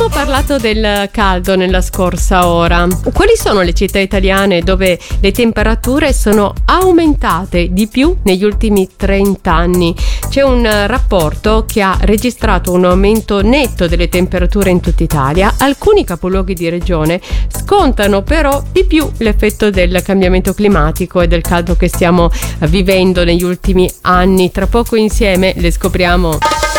Abbiamo parlato del caldo nella scorsa ora. Quali sono le città italiane dove le temperature sono aumentate di più negli ultimi 30 anni? C'è un rapporto che ha registrato un aumento netto delle temperature in tutta Italia. Alcuni capoluoghi di regione scontano però di più l'effetto del cambiamento climatico e del caldo che stiamo vivendo negli ultimi anni. Tra poco insieme le scopriamo.